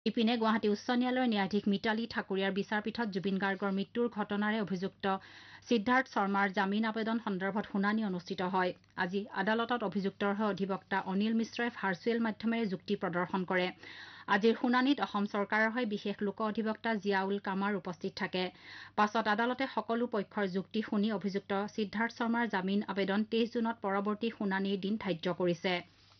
ইপিনে গুৱাহাটী উচ্চ ন্যায়ালয়ৰ ন্যায়াধীশ মিতালী ঠাকুৰীয়াৰ বিচাৰপীঠত জুবিন গাৰ্গৰ মৃত্যুৰ ঘটনাৰে অভিযুক্ত সিদ্ধাৰ্থ শৰ্মাৰ জামিন আবেদন সন্দৰ্ভত শুনানি অনুষ্ঠিত হয়। আজি আদালতত অভিযুক্তৰ হৈ অধিবক্তা অনিল মিশ্ৰই ভাৰ্চুৱেল মাধ্যমেৰে যুক্তি প্ৰদৰ্শন কৰে। আজিৰ শুনানিত অসম চৰকাৰৰ হৈ বিশেষ লোক অধিবক্তা জিয়াউল কামাৰ উপস্থিত থাকে। পাছত আদালতে সকলো পক্ষৰ যুক্তি শুনি অভিযুক্ত সিদ্ধাৰ্থ শৰ্মাৰ জামিন আবেদন ২৩ জুনত পৰৱৰ্তী শুনানিৰ দিন ধাৰ্য কৰিছে।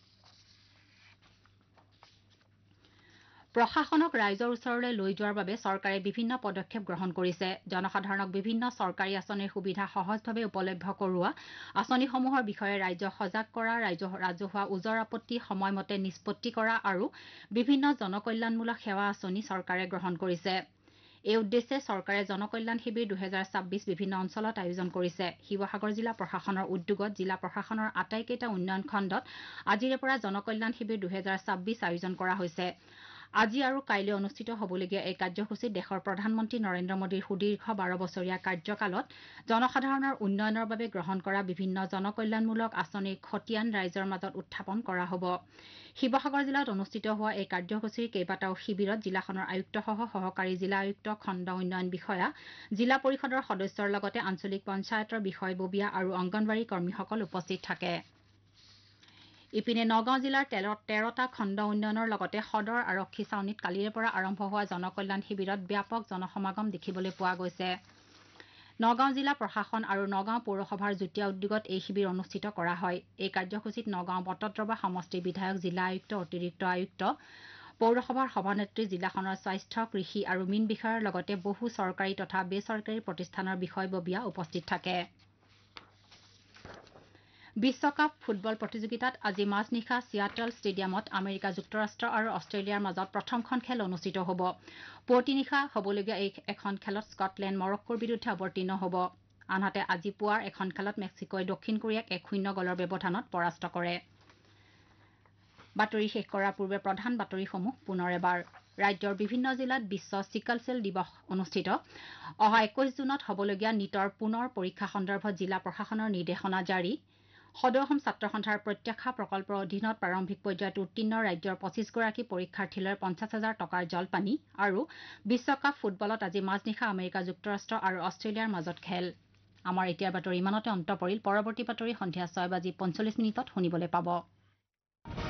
প্ৰশাসনক ৰাইজৰ ওচৰলৈ লৈ যোৱাৰ বাবে চৰকাৰে বিভিন্ন পদক্ষেপ গ্ৰহণ কৰিছে। জনসাধাৰণক বিভিন্ন চৰকাৰী আঁচনিৰ সুবিধা সহজভাৱে উপলব্ধ কৰোৱা, আঁচনিসমূহৰ বিষয়ে ৰাইজক সজাগ কৰা, ৰাজহুৱা ওজৰ আপত্তি সময়মতে নিষ্পত্তি কৰা আৰু বিভিন্ন জনকল্যাণমূলক সেৱা আঁচনি চৰকাৰে গ্ৰহণ কৰিছে। এই উদ্দেশ্যে চৰকাৰে জনকল্যাণ শিবিৰ ২০২৬ বিভিন্ন অঞ্চলত আয়োজন কৰিছে। শিৱসাগৰ জিলা প্ৰশাসনৰ উদ্যোগত জিলা প্ৰশাসনৰ আটাইকেইটা উন্নয়ন খণ্ডত আজিৰে পৰা জনকল্যাণ শিবিৰ ২০২৬ আয়োজন কৰা হৈছে। আজি আৰু কাইলৈ অনুষ্ঠিত হ'বলগীয়া এই কাৰ্যসূচীত দেশৰ প্ৰধানমন্ত্ৰী নৰেন্দ্ৰ মোদীৰ সুদীৰ্ঘ ১২ বছৰীয়া কাৰ্যকালত জনসাধাৰণৰ উন্নয়নৰ বাবে গ্ৰহণ কৰা বিভিন্ন জনকল্যাণমূলক আঁচনিৰ খতিয়ান ৰাইজৰ মাজত উত্থাপন কৰা হ'ব। শিৱসাগৰ জিলাত অনুষ্ঠিত হোৱা এই কাৰ্যসূচীৰ কেইবাটাও শিবিৰত জিলাখনৰ আয়ুক্তসহ সহকাৰী জিলা আয়ুক্ত, খণ্ড উন্নয়ন বিষয়া, জিলা পৰিষদৰ সদস্যৰ লগতে আঞ্চলিক পঞ্চায়তৰ বিষয়ববীয়া আৰু অংগনৱাড়ী কৰ্মীসকল উপস্থিত থাকে। ইপিনে নগাঁও জিলাৰ ১৩টা খণ্ড উন্নয়নৰ লগতে সদৰ আৰক্ষী ছাউনীত কালিৰে পৰা আৰম্ভ হোৱা জনকল্যাণ শিবিৰত ব্যাপক জনসমাগম দেখিবলৈ পোৱা গৈছে। নগাঁও জিলা প্ৰশাসন আৰু নগাঁও পৌৰসভাৰ যুটীয়া উদ্যোগত এই শিবিৰ অনুষ্ঠিত কৰা হয়। এই কাৰ্যসূচীত নগাঁও বটদ্ৰৱা সমষ্টিৰ বিধায়ক, জিলা আয়ুক্ত, অতিৰিক্ত আয়ুক্ত, পৌৰসভাৰ সভানেত্ৰী, জিলাখনৰ স্বাস্থ্য, কৃষি আৰু মীন বিষয়াৰ লগতে বহু চৰকাৰী তথা বেচৰকাৰী প্ৰতিষ্ঠানৰ বিষয়ববীয়া উপস্থিত থাকে। বিশ্বকাপ ফুটবল প্ৰতিযোগিতাত আজি মাজনিশা ছিয়াটল ষ্টেডিয়ামত আমেৰিকা যুক্তৰাষ্ট্ৰ আৰু অষ্ট্ৰেলিয়াৰ মাজত প্ৰথমখন খেল অনুষ্ঠিত হ'ব। পুৱতি নিশা হ'বলগীয়া এখন খেলত স্কটলেণ্ড মৰক্কোৰ বিৰুদ্ধে অৱতীৰ্ণ হ'ব। আনহাতে আজি পুৱাৰ এখন খেলত মেক্সিকোই দক্ষিণ কোৰিয়াক ১-০ গ'লৰ ব্যৱধানত পৰাস্ত কৰে। বাতৰি শেষ কৰাৰ পূৰ্বে প্ৰধান বাতৰিসমূহ পুনৰ এবাৰ। ৰাজ্যৰ বিভিন্ন জিলাত বিশ্ব ছিকল চেল দিৱস অনুষ্ঠিত। অহা ২১ জুনত হ'বলগীয়া নীটৰ পুনৰ পৰীক্ষা সন্দৰ্ভত জিলা প্ৰশাসনৰ নিৰ্দেশনা জাৰি। সদৌ অসম ছাত্ৰ সন্থাৰ প্ৰত্যাশা প্ৰকল্পৰ অধীনত প্ৰাৰম্ভিক পৰ্যায়ত উত্তীৰ্ণ ৰাজ্যৰ ২৫গৰাকী পৰীক্ষাৰ্থীলৈ ৫০,০০০ টকাৰ জলপানি আৰু বিশ্বকাপ ফুটবলত আজি মাজনিশা আমেৰিকা যুক্তৰাষ্ট্ৰ আৰু অষ্ট্ৰেলিয়াৰ মাজত খেল। আমাৰ এতিয়াৰ বাতৰি ইমানতে অন্ত পৰিল। পৰৱৰ্তী বাতৰি সন্ধিয়া ৬:৪৫ শুনিবলৈ পাব।